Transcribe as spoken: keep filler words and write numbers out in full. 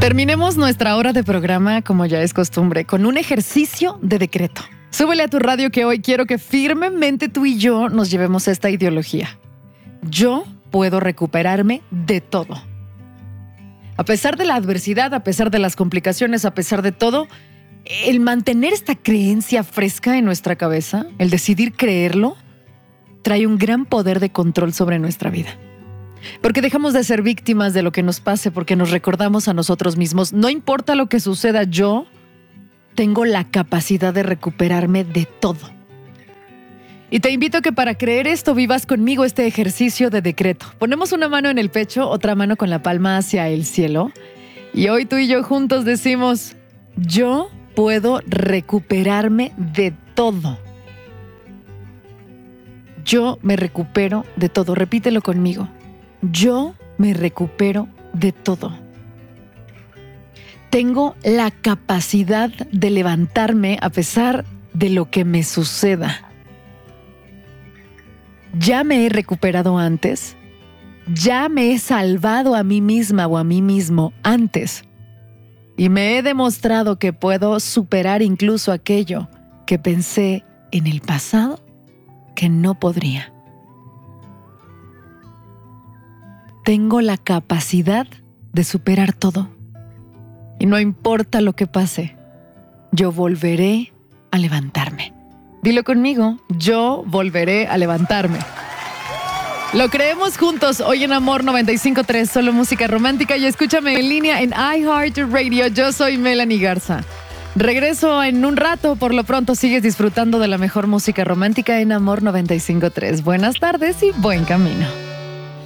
Terminemos nuestra hora de programa, como ya es costumbre, con un ejercicio de decreto. Súbele a tu radio que hoy quiero que firmemente tú y yo nos llevemos esta ideología. Yo puedo recuperarme de todo. A pesar de la adversidad, a pesar de las complicaciones, a pesar de todo, el mantener esta creencia fresca en nuestra cabeza, el decidir creerlo, trae un gran poder de control sobre nuestra vida. Porque dejamos de ser víctimas de lo que nos pase, porque nos recordamos a nosotros mismos. No importa lo que suceda, yo tengo la capacidad de recuperarme de todo. Y te invito a que para creer esto vivas conmigo este ejercicio de decreto. Ponemos una mano en el pecho, otra mano con la palma hacia el cielo. Y hoy tú y yo juntos decimos, yo puedo recuperarme de todo. Yo me recupero de todo. Repítelo conmigo. Yo me recupero de todo. Tengo la capacidad de levantarme a pesar de lo que me suceda. Ya me he recuperado antes. Ya me he salvado a mí misma o a mí mismo antes. Y me he demostrado que puedo superar incluso aquello que pensé en el pasado que no podría. Tengo la capacidad de superar todo. Y no importa lo que pase, yo volveré a levantarme. Dilo conmigo, yo volveré a levantarme. Lo creemos juntos hoy en Amor noventa y cinco punto tres, solo música romántica, y escúchame en línea en iHeartRadio. Yo soy Melanie Garza. Regreso en un rato, por lo pronto sigues disfrutando de la mejor música romántica en Amor noventa y cinco punto tres. Buenas tardes y buen camino.